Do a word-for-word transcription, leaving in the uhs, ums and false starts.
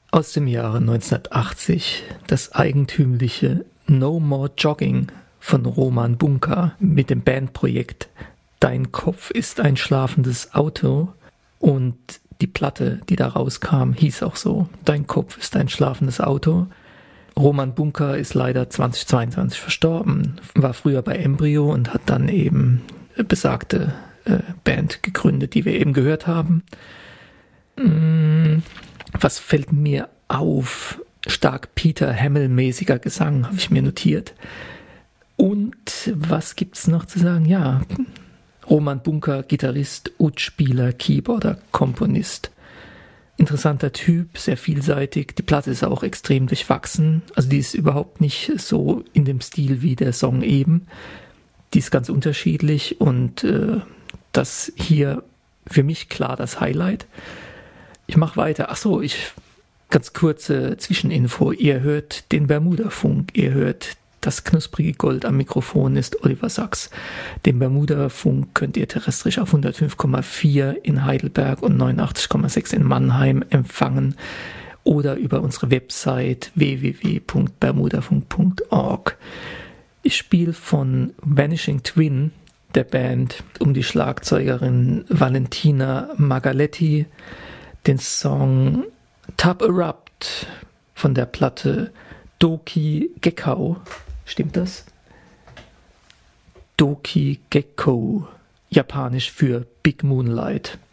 Aus dem Jahre neunzehnhundertachtzig das eigentümliche No More Jogging von Roman Bunka mit dem Bandprojekt Dein Kopf ist ein schlafendes Auto, und die Platte, die da rauskam, hieß auch so: Dein Kopf ist ein schlafendes Auto. Roman Bunka ist leider zweitausendzweiundzwanzig verstorben, war früher bei Embryo und hat dann eben besagte äh, Band gegründet, die wir eben gehört haben. Mm, was fällt mir auf? Stark Peter Hamill-mäßiger Gesang, habe ich mir notiert. Und was gibt's noch zu sagen? Ja, Roman Bunka, Gitarrist, Ud-Spieler, Keyboarder, Komponist. Interessanter Typ, sehr vielseitig. Die Platte ist auch extrem durchwachsen. Also die ist überhaupt nicht so in dem Stil wie der Song eben. Die ist ganz unterschiedlich, und äh, das hier für mich klar das Highlight. Ich mache weiter. Ach so, ich ganz kurze Zwischeninfo. Ihr hört den Bermuda-Funk. Ihr hört das knusprige Gold am Mikrofon ist Oliver Sachs. Den Bermuda-Funk könnt ihr terrestrisch auf hundertfünf Komma vier in Heidelberg und neunundachtzig Komma sechs in Mannheim empfangen oder über unsere Website w w w punkt bermudafunk punkt org. Ich spiele von Vanishing Twin, der Band um die Schlagzeugerin Valentina Magaletti, den Song Tub Erupt von der Platte Doki Gekko. Stimmt das? Doki Gekko, japanisch für Big Moonlight.